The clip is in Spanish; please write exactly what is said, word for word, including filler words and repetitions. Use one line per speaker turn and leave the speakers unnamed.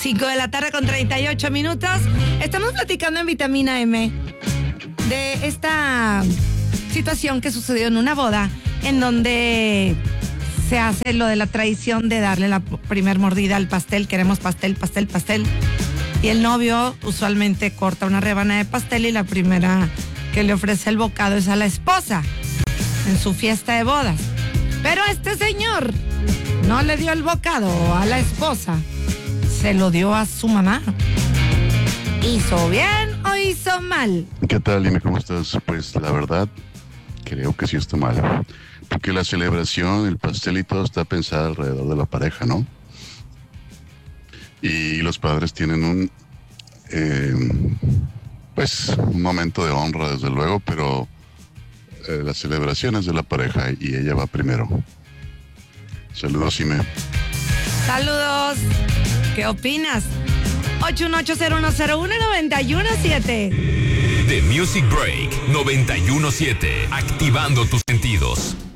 cinco de la tarde con treinta y ocho minutos. Estamos platicando en Vitamina M de esta situación que sucedió en una boda en donde se hace lo de la tradición de darle la primer mordida al pastel. Queremos pastel, pastel, pastel. Y el novio usualmente corta una rebanada de pastel y la primera que le ofrece el bocado es a la esposa en su fiesta de bodas. Pero este señor no le dio el bocado a la esposa, se lo dio a su mamá. ¿Hizo bien o hizo mal?
¿Qué tal, Dime, cómo estás? Pues la verdad, creo que sí está mal. Porque la celebración, el pastel y todo está pensado alrededor de la pareja, ¿no? Y los padres tienen un, eh, pues, un momento de honra, desde luego, pero eh, la celebración es de la pareja y ella va primero. Saludos, Ime.
Saludos. ¿Qué opinas? ocho uno ocho cero uno cero uno nueve uno siete.
The Music Break noventa y uno punto siete. Activando tus sentidos.